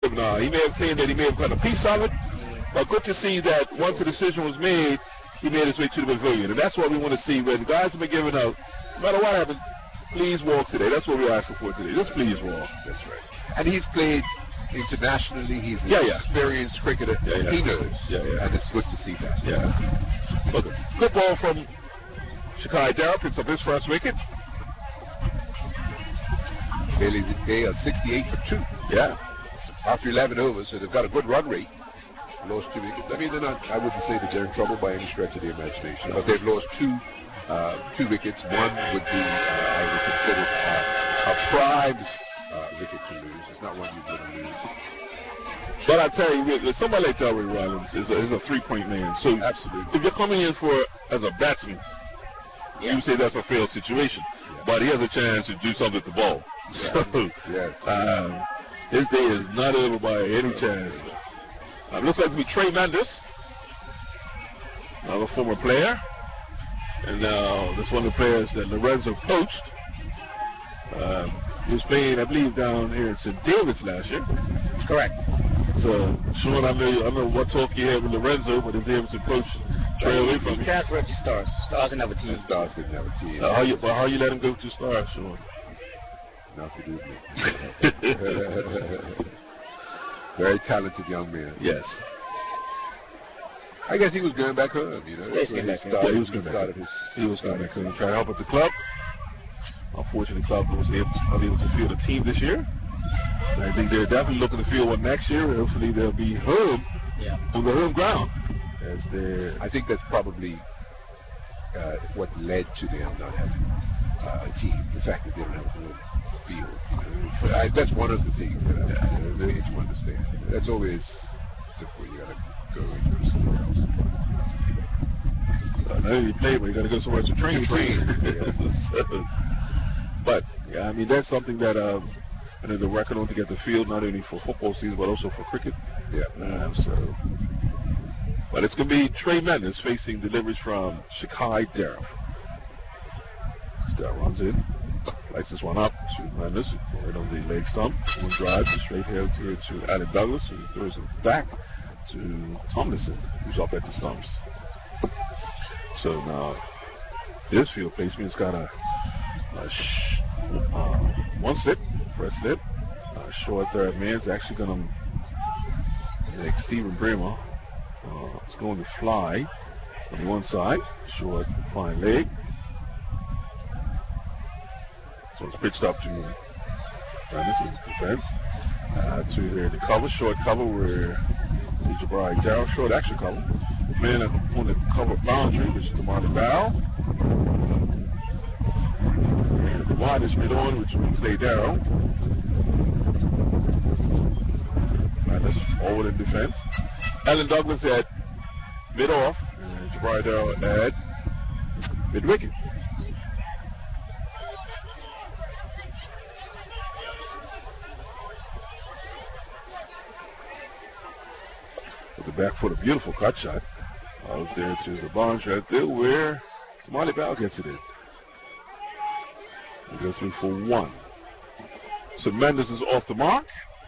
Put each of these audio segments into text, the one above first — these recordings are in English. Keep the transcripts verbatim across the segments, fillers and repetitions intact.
him now. He may have claimed that he may have got a piece of it, but good to see that once the decision was made, he made his way to the pavilion. And that's what we want to see. When guys have been giving up, no matter what happens, please walk today. That's what we're asking for today. Just please walk. That's right. And he's played internationally. He's an yeah, yeah. experienced cricketer. Yeah, yeah. He knows. Yeah, yeah. And it's good to see that. Yeah. Look, good ball from Shikai Darrell. Picks up his first wicket. Bailey's Bay are sixty-eight for two. Yeah. After eleven overs, so they've got a good run rate. Lost two wickets. I mean, they're not, I wouldn't say that they're in trouble by any stretch of the imagination, but they've lost two uh, two wickets. One would be, uh, I would consider uh, a prime uh, wicket to lose. It's not one you want to lose. But I tell you, somebody like Delroy Rollins is a, is a three-point man. So absolutely, if you're coming in for as a batsman, yeah. you say that's a failed situation. Yeah. But he has a chance to do something with the ball. Yeah. So yes. um, his day is not over by any chance. Um, looks like to be Trey Mendes, another former player. And now, uh, this one of the players that Lorenzo poached. Um, he was playing, I believe, down here in Saint David's last year. Correct. So, Sean, I know, I know what talk you had with Lorenzo, but is able to poach Trey away from him. You can't correct your stars. Stars didn't have a team. Stars didn't have a team. Uh, how you, but how you let him go to Stars, Sean? Not to do with me. Very talented young man. Yes. I guess he was going back home, you know. Yeah, he, he, started, yeah, he was going back home. His, he was going back home. Trying to help at the club. Unfortunately, the club was able to, unable to field a team this year. And I think they're definitely looking to field one next year. Hopefully, they'll be home yeah. on the home ground. As I think that's probably uh, what led to them not having uh, a team. The fact that they don't have a home field. You know, I, that's one of the things that I, you know, they need to understand. That's always difficult. You gotta go and go somewhere else to find something. I know you play, but you gotta go somewhere to train. train. But yeah, I mean that's something that um, I know they're working on to get the field not only for football season but also for cricket. Yeah. Um, so, but it's gonna be Trey Mendes facing deliveries from Shikai Darrell. Darrell runs in. Lights this one up to Mendes, right on the leg stump. One drive straight here to, to Alec Douglas, who throws it back to Tomlinson, who's up at the stumps. So now, this field placement's got a, a sh- uh, one slip, first slip. Uh, short third man's actually going to make Stephen Bremer. Uh, it's going to fly on one side, short flying leg. So it's pitched up to Mendes in defense. Uh, to here, the cover, short cover where Jabari Darrell, short action cover. Man on the cover boundary, which is Damari Bowell. And the wide is mid on, which will be Clay Darrell. Mendes forward in defense. Alan Douglas at mid off, and Jabari Darrell at mid wicket. With the back foot, a beautiful cut shot. Out there to the boundary right there where Damari Bowell gets it in. He goes through for one. So Mendes is off the mark.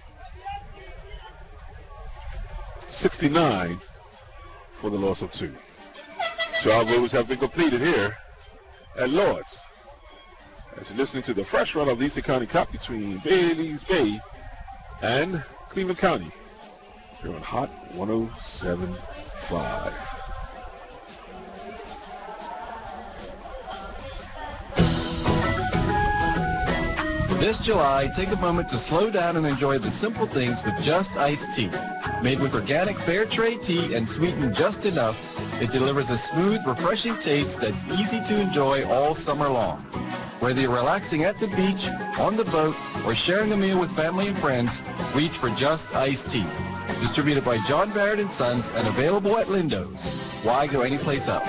sixty-nine for the loss of two. twelve overs have been completed here at Lords. As you're listening to the fresh run of the Eastern County Cup between Bailey's Bay and Cleveland County. You're on Hot one oh seven point five. This July, take a moment to slow down and enjoy the simple things with Just Iced Tea. Made with organic fair trade tea and sweetened just enough, it delivers a smooth, refreshing taste that's easy to enjoy all summer long. Whether you're relaxing at the beach, on the boat, or sharing a meal with family and friends, reach for Just Iced Tea. Distributed by John Barrett and Sons and available at Lindo's. Why go anyplace else?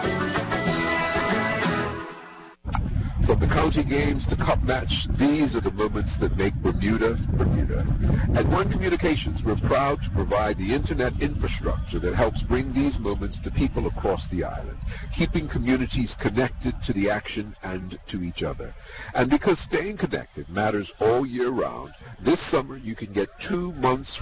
From the county games to cup match, these are the moments that make Bermuda, Bermuda. At One Communications, we're proud to provide the internet infrastructure that helps bring these moments to people across the island, keeping communities connected to the action and to each other. And because staying connected matters all year round, this summer you can get two months